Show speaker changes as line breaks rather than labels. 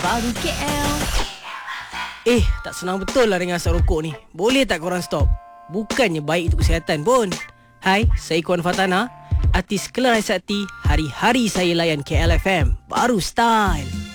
baru KL.
Tak senang betul lah dengan asap rokok ni. Boleh tak korang stop? Bukannya baik untuk kesihatan pun. Hai, saya Kuan Fatana, artis Kelana Sakti. Hari-hari saya layan KLFM. Baru style.